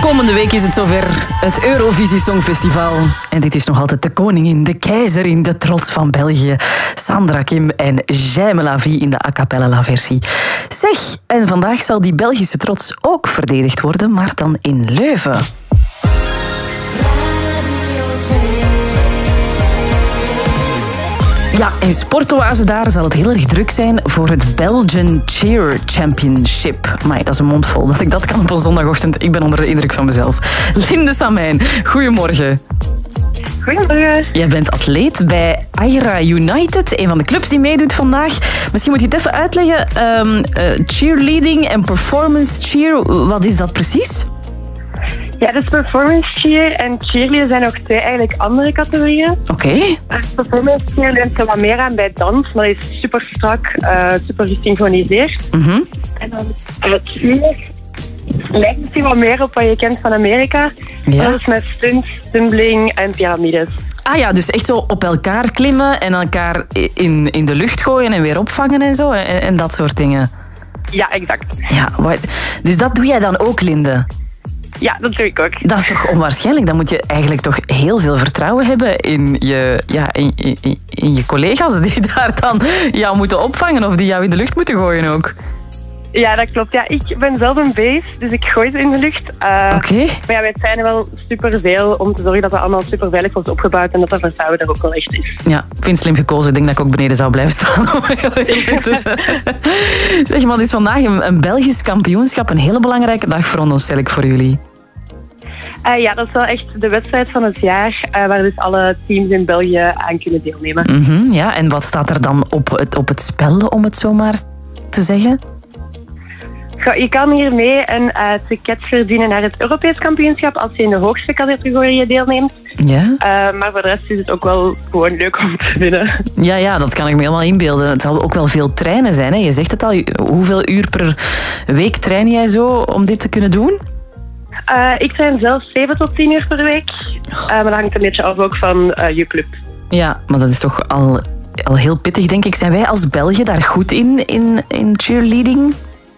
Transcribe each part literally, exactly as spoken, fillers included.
Komende week is het zover, het Eurovisie Songfestival. En dit is nog altijd de koningin, de keizerin, de trots van België. Sandra Kim en Jaime Lavie in de a cappella versie. Zeg, en vandaag zal die Belgische trots ook verdedigd worden, maar dan in Leuven. Ja, in Sportoase daar zal het heel erg druk zijn voor het Belgian Cheer Championship. Maar dat is een mond vol dat ik dat kan op een zondagochtend. Ik ben onder de indruk van mezelf. Linde Samijn, goedemorgen. Goedemorgen. Jij bent atleet bij Aira United, een van de clubs die meedoet vandaag. Misschien moet je het even uitleggen. Um, uh, cheerleading en performance cheer, wat is dat precies? Ja, dus performance cheer en cheerleader zijn ook twee eigenlijk andere categorieën. Oké. Okay. Performance cheer leunt er wat meer aan bij dans, maar dat is super strak, uh, super gesynchroniseerd. Mm-hmm. En dan uh, cheer lijkt misschien wat meer op wat je kent van Amerika. Ja. Dat is met stunts, tumbling en piramides. Ah ja, dus echt zo op elkaar klimmen en elkaar in, in de lucht gooien en weer opvangen en zo en, en dat soort dingen. Ja, exact. Ja, wat, dus dat doe jij dan ook, Linde? Ja, dat doe ik ook. Dat is toch onwaarschijnlijk? Dan moet je eigenlijk toch heel veel vertrouwen hebben in je, ja, in, in, in je collega's die daar dan jou moeten opvangen of die jou in de lucht moeten gooien ook. Ja, dat klopt. Ja, ik ben zelf een beest, dus ik gooi ze in de lucht. Uh, Oké. Okay. Maar ja, wij zijn er wel superveel om te zorgen dat het allemaal super veilig wordt opgebouwd en dat dat vertrouwen er ook wel echt is. Ja, ik vind het slim gekozen. Ik denk dat ik ook beneden zou blijven staan. Zeg, maar, het is vandaag een, een Belgisch kampioenschap. Een hele belangrijke dag voor ons, stel ik voor jullie. Uh, ja, dat is wel echt de wedstrijd van het jaar, uh, waar dus alle teams in België aan kunnen deelnemen. Mm-hmm, ja, en wat staat er dan op het, op het spel, om het zo maar te zeggen? Je kan hiermee een uh, ticket verdienen naar het Europees kampioenschap als je in de hoogste categorieën deelneemt. Ja. Uh, maar voor de rest is het ook wel gewoon leuk om te winnen. Ja, ja, dat kan ik me helemaal inbeelden. Het zal ook wel veel trainen zijn. Hè? Je zegt het al, hoeveel uur per week train jij zo om dit te kunnen doen? Uh, ik train zelf zeven tot tien uur per week. Uh, maar dat hangt een beetje af ook van uh, je club. Ja, maar dat is toch al, al heel pittig, denk ik. Zijn wij als België daar goed in, in, in cheerleading?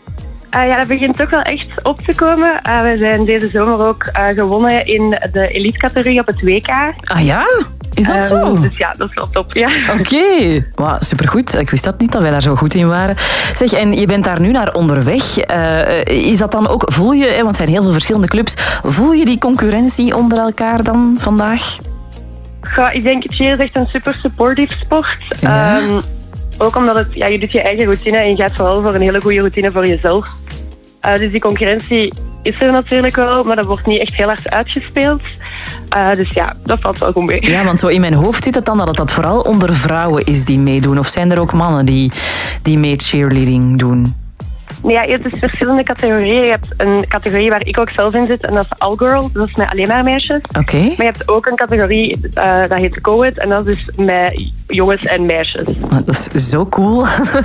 Uh, ja, dat begint ook wel echt op te komen. Uh, we zijn deze zomer ook uh, gewonnen in de elite-categorie op het W K. Ah ja? Is dat uh, zo? Dus ja, dat is wel top, ja. Oké. Okay. Wow, supergoed. Ik wist dat niet, dat wij daar zo goed in waren. Zeg, en je bent daar nu naar onderweg. Uh, is dat dan ook, voel je, want het zijn heel veel verschillende clubs, voel je die concurrentie onder elkaar dan vandaag? Goh, ik denk, cheer is echt een super supportive sport. Ja. Um, ook omdat het, ja, je doet je eigen routine en je gaat vooral voor een hele goede routine voor jezelf. Uh, dus die concurrentie is er natuurlijk wel, maar dat wordt niet echt heel hard uitgespeeld. Uh, dus ja, dat valt wel goed mee. Ja, want zo in mijn hoofd zit het dan dat het dat vooral onder vrouwen is die meedoen. Of zijn er ook mannen die, die mee cheerleading doen? Nee, ja, je hebt dus verschillende categorieën. Je hebt een categorie waar ik ook zelf in zit en dat is All Girls. Dat is met alleen maar meisjes. Oké. Okay. Maar je hebt ook een categorie uh, dat heet Co-ed en dat is dus met jongens en meisjes. Dat is zo cool.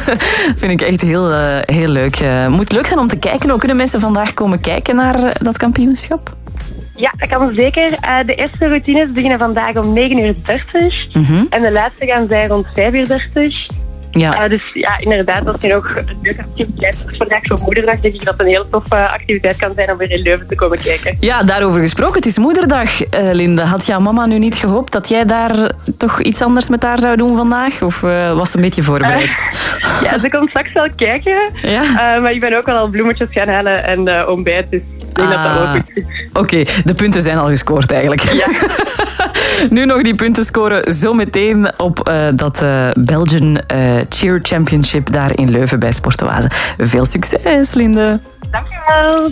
Vind ik echt heel, uh, heel leuk. Het uh, moet leuk zijn om te kijken. Hoe kunnen mensen vandaag komen kijken naar uh, dat kampioenschap? Ja, dat kan zeker. Uh, de eerste routines beginnen vandaag om negen uur dertig. Mm-hmm. En de laatste gaan zij rond vijf uur dertig. Ja. Uh, dus ja, inderdaad, dat is nog een leuke activiteit. Vandaag voor Moederdag denk ik dat het een heel toffe activiteit kan zijn om weer in Leuven te komen kijken. Ja, daarover gesproken. Het is Moederdag, uh, Linde. Had jouw mama nu niet gehoopt dat jij daar toch iets anders met haar zou doen vandaag? Of uh, was ze een beetje voorbereid? Uh, ja, ze komt straks wel kijken. Ja? Uh, maar ik ben ook al bloemetjes gaan halen en uh, ontbijt. Dus ik denk ah. dat dat ook goed is. Oké, okay, de punten zijn al gescoord eigenlijk. Ja. Nu nog die punten scoren zo meteen op uh, dat uh, Belgian uh, Cheer Championship daar in Leuven bij Sportoase. Veel succes, Linde. Dankjewel.